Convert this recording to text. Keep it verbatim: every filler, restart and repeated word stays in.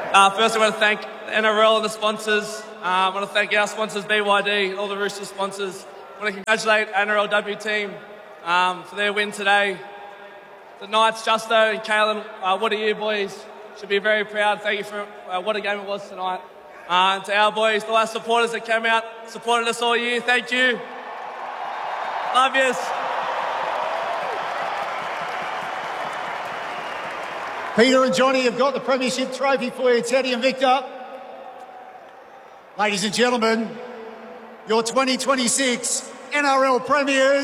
Uh, first, I want to thank the N R L and the sponsors. Uh, I want to thank our sponsors, B Y D, all the Roosters sponsors. I want to congratulate the N R L W team um, for their win today. The Knights, Justo and Kalen, uh, what a year, boys. Should be very proud. Thank you for uh, what a game it was tonight. Uh, and to our boys, all our supporters that came out, supported us all year, thank you. Love yous. Peter and Johnny have got the premiership trophy for you, Teddy and Victor. Ladies and gentlemen, your twenty twenty-six N R L Premiers.